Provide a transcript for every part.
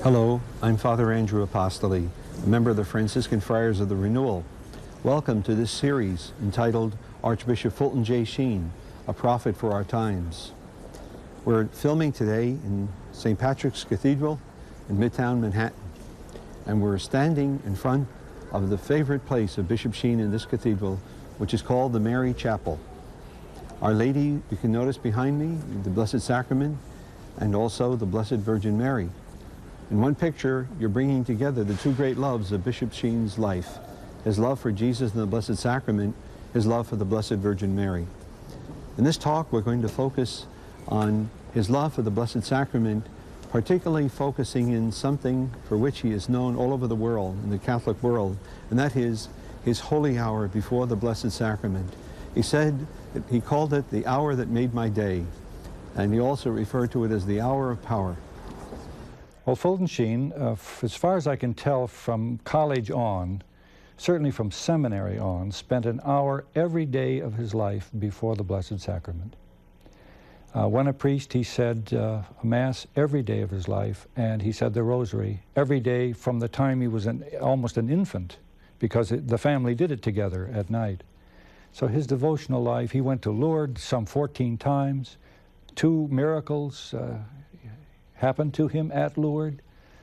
Hello, I'm Father Andrew Apostoli, a member of the Franciscan Friars of the Renewal. Welcome to this series entitled Archbishop Fulton J. Sheen, a Prophet for Our Times. We're filming today in St. Patrick's Cathedral in Midtown Manhattan, and we're standing in front of the favorite place of Bishop Sheen in this cathedral, which is called the Mary Chapel. Our Lady, you can notice behind me, the Blessed Sacrament, and also the Blessed Virgin Mary. In one picture, you're bringing together the two great loves of Bishop Sheen's life, his love for Jesus and the Blessed Sacrament, his love for the Blessed Virgin Mary. In this talk, we're going to focus on his love for the Blessed Sacrament, particularly focusing in something for which he is known all over the world, in the Catholic world, and that is his holy hour before the Blessed Sacrament. He called it the hour that made my day, and he also referred to it as the hour of power. Well, Fulton Sheen, as far as I can tell from college on, certainly from seminary on, spent an hour every day of his life before the Blessed Sacrament. When a priest, he said a Mass every day of his life, and he said the Rosary every day from the time he was almost an infant, because the family did it together at night. So his devotional life, he went to Lourdes some 14 times, 2 miracles happened to him at Lourdes.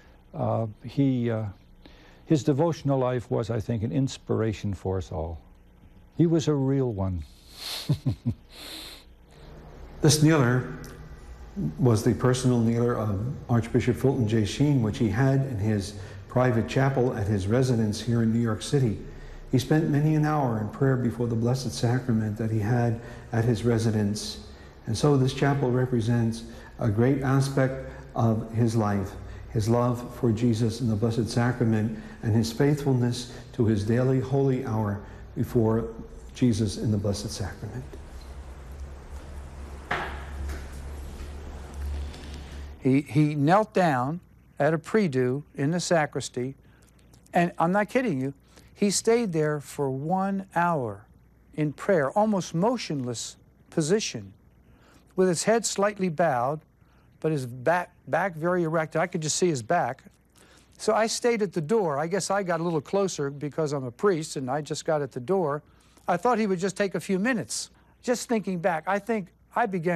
His devotional life was, I think, an inspiration for us all. He was a real one. This kneeler was the personal kneeler of Archbishop Fulton J. Sheen, which he had in his private chapel at his residence here in New York City. He spent many an hour in prayer before the Blessed Sacrament that he had at his residence. And so this chapel represents a great aspect of his life, his love for Jesus and the Blessed Sacrament, and his faithfulness to his daily holy hour before Jesus in the Blessed Sacrament. He knelt down at a prie-dieu in the sacristy, and I'm not kidding you, he stayed there for 1 hour in prayer, almost motionless position, with his head slightly bowed, but his back very erect. I could just see his back. So I stayed at the door. I guess I got a little closer because I'm a priest, and I just got at the door. I thought he would just take a few minutes. Just thinking back, I think I began